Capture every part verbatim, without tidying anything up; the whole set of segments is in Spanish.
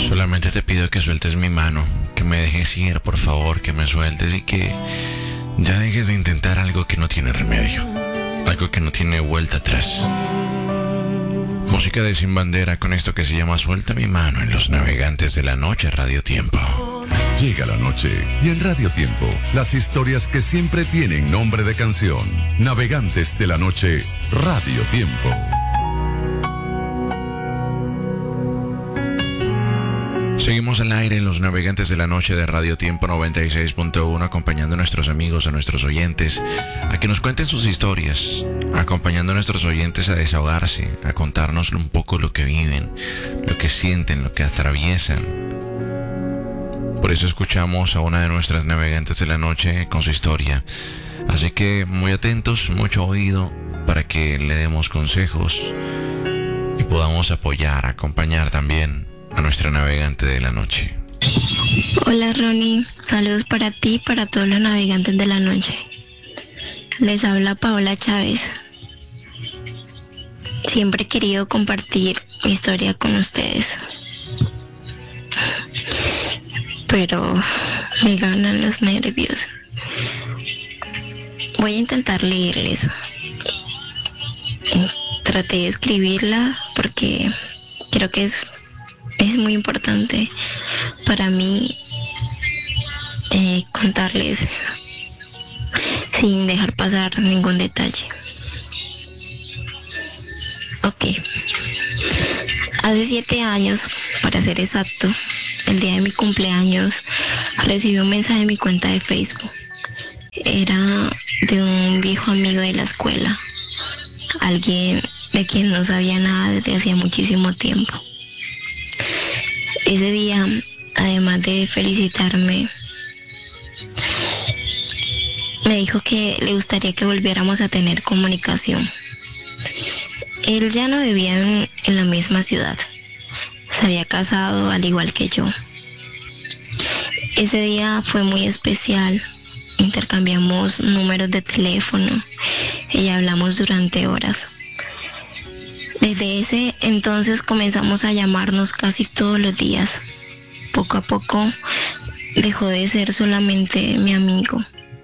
Solamente te pido que sueltes mi mano, que me dejes ir, por favor, que me sueltes y que ya dejes de intentar algo que no tiene remedio, algo que no tiene vuelta atrás. Música de Sin Bandera con esto que se llama Suelta mi mano en Los Navegantes de la Noche, Radio Tiempo. Llega la noche y en Radio Tiempo, las historias que siempre tienen nombre de canción. Navegantes de la Noche, Radio Tiempo. Seguimos al aire en Los Navegantes de la Noche de Radio Tiempo noventa y seis punto uno, acompañando a nuestros amigos, a nuestros oyentes, a que nos cuenten sus historias, acompañando a nuestros oyentes a desahogarse, a contarnos un poco lo que viven, lo que sienten, lo que atraviesan. Por eso escuchamos a una de nuestras navegantes de la noche con su historia. Así que muy atentos, mucho oído, para que le demos consejos y podamos apoyar, acompañar también a nuestra navegante de la noche. Hola Ronnie, saludos para ti y para todos los navegantes de la noche. Les habla Paola Chávez. Siempre he querido compartir mi historia con ustedes, pero me ganan los nervios. Voy a intentar leerles. Traté de escribirla porque creo que es Es muy importante para mí eh, contarles sin dejar pasar ningún detalle. Ok. Hace siete años, para ser exacto, el día de mi cumpleaños, recibí un mensaje en mi cuenta de Facebook. Era de un viejo amigo de la escuela, alguien de quien no sabía nada desde hacía muchísimo tiempo. Ese día, además de felicitarme, me dijo que le gustaría que volviéramos a tener comunicación. Él ya no vivía en, en la misma ciudad. Se había casado al igual que yo. Ese día fue muy especial. Intercambiamos números de teléfono y hablamos durante horas. Desde ese entonces comenzamos a llamarnos casi todos los días. Poco a poco dejó de ser solamente mi amigo.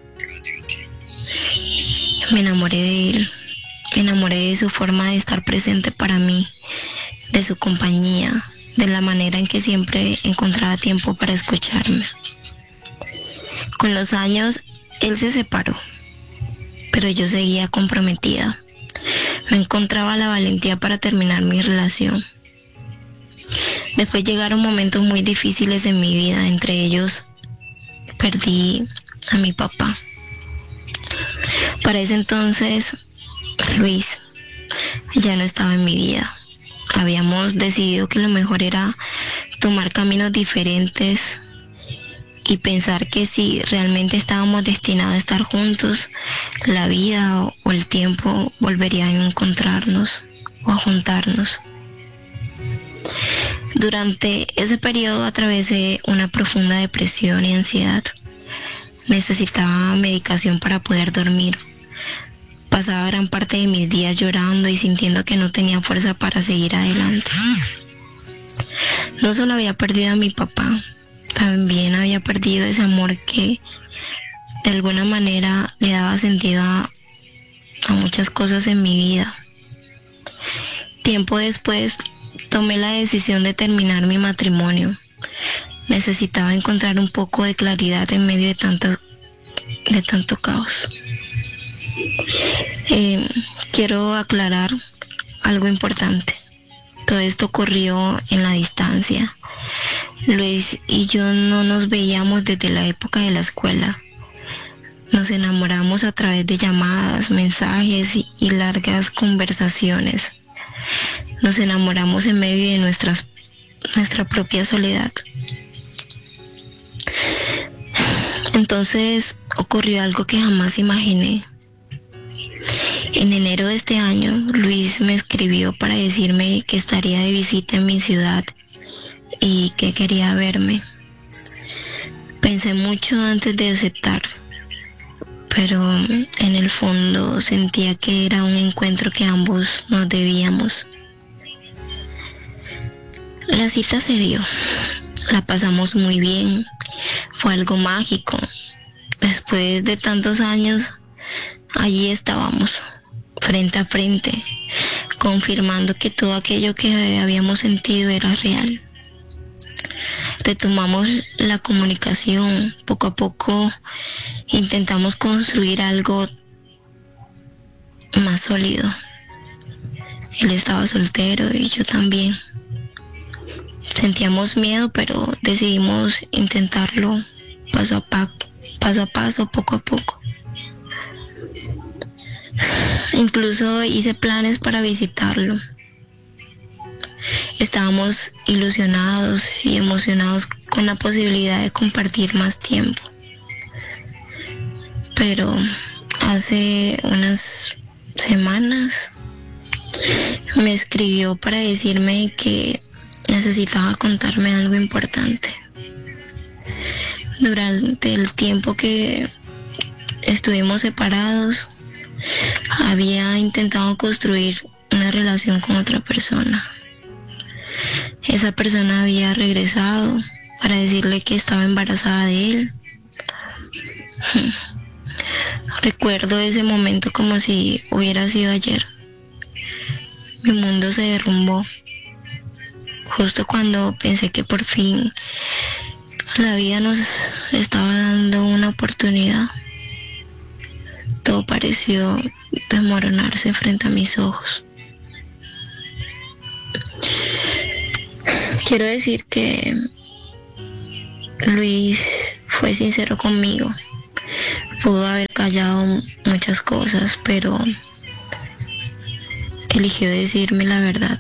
Me enamoré de él, me enamoré de su forma de estar presente para mí, de su compañía, de la manera en que siempre encontraba tiempo para escucharme. Con los años, él se separó, pero yo seguía comprometida. No encontraba la valentía para terminar mi relación. Después llegaron momentos muy difíciles en mi vida, entre ellos perdí a mi papá. Para ese entonces, Luis ya no estaba en mi vida. Habíamos decidido que lo mejor era tomar caminos diferentes y pensar que si realmente estábamos destinados a estar juntos, la vida o el tiempo volvería a encontrarnos o a juntarnos. Durante ese periodo atravesé una profunda depresión y ansiedad. Necesitaba medicación para poder dormir. Pasaba gran parte de mis días llorando y sintiendo que no tenía fuerza para seguir adelante. No solo había perdido a mi papá, también había perdido ese amor que de alguna manera le daba sentido a, a muchas cosas en mi vida. Tiempo después tomé la decisión de terminar mi matrimonio. Necesitaba encontrar un poco de claridad en medio de tanto, de tanto caos. Eh, quiero aclarar algo importante. Todo esto ocurrió en la distancia. Luis y yo no nos veíamos desde la época de la escuela. Nos enamoramos a través de llamadas, mensajes y, y largas conversaciones. Nos enamoramos en medio de nuestras, nuestra propia soledad. Entonces ocurrió algo que jamás imaginé. En enero de este año, Luis me escribió para decirme que estaría de visita en mi ciudad y que quería verme. Pensé mucho antes de aceptar, pero en el fondo sentía que era un encuentro que ambos nos debíamos. La cita se dio. La pasamos muy bien, fue algo mágico. Después de tantos años, allí estábamos, frente a frente, confirmando que todo aquello que habíamos sentido era real. Retomamos la comunicación, poco a poco intentamos construir algo más sólido. Él estaba soltero y yo también. Sentíamos miedo, pero decidimos intentarlo paso a paso, paso a paso, poco a poco. Incluso hice planes para visitarlo. Estábamos ilusionados y emocionados con la posibilidad de compartir más tiempo. Pero hace unas semanas me escribió para decirme que necesitaba contarme algo importante. Durante el tiempo que estuvimos separados, había intentado construir una relación con otra persona. Esa persona había regresado para decirle que estaba embarazada de él. Recuerdo ese momento como si hubiera sido ayer. Mi mundo se derrumbó. Justo cuando pensé que por fin la vida nos estaba dando una oportunidad, todo pareció desmoronarse frente a mis ojos. Quiero decir que Luis fue sincero conmigo. Pudo haber callado muchas cosas, pero eligió decirme la verdad.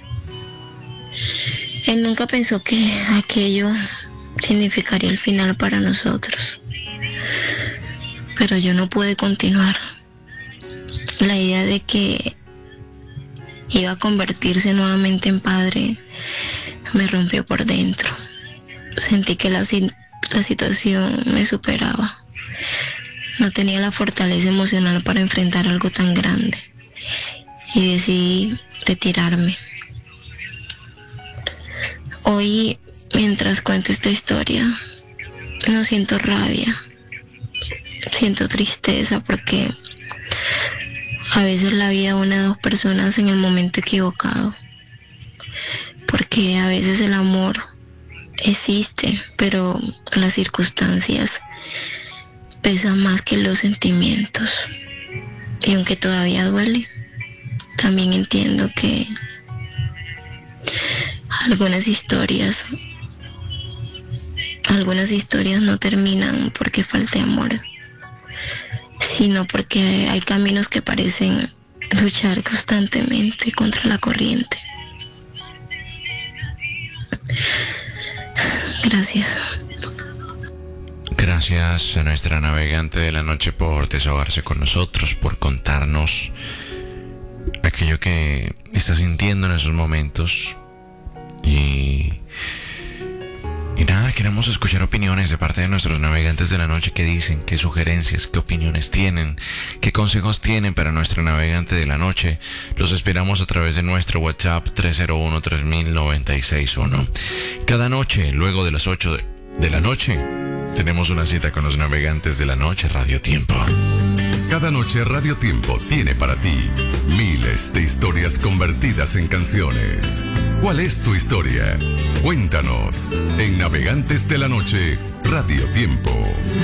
Él nunca pensó que aquello significaría el final para nosotros. Pero yo no pude continuar. La idea de que iba a convertirse nuevamente en padre me rompió por dentro. Sentí que la, la situación me superaba. No tenía la fortaleza emocional para enfrentar algo tan grande. Y decidí retirarme. Hoy, mientras cuento esta historia, no siento rabia. Siento tristeza porque a veces la vida une a dos personas en el momento equivocado. Porque a veces el amor existe, pero las circunstancias pesan más que los sentimientos. Y aunque todavía duele, también entiendo que algunas historias, algunas historias no terminan porque falte amor, sino porque hay caminos que parecen luchar constantemente contra la corriente. Gracias. Gracias a nuestra navegante de la noche por desahogarse con nosotros, por contarnos aquello que está sintiendo en esos momentos. Y, y nada, queremos escuchar opiniones de parte de nuestros navegantes de la noche. ¿Qué dicen? ¿Qué sugerencias? ¿Qué opiniones tienen? ¿Qué consejos tienen para nuestro navegante de la noche? Los esperamos a través de nuestro WhatsApp tres cero uno, tres mil, noventa y seis uno. Cada noche, luego de las ocho de, de la noche, tenemos una cita con los navegantes de la noche, Radio Tiempo. Cada noche Radio Tiempo tiene para ti miles de historias convertidas en canciones. ¿Cuál es tu historia? Cuéntanos en Navegantes de la Noche, Radio Tiempo.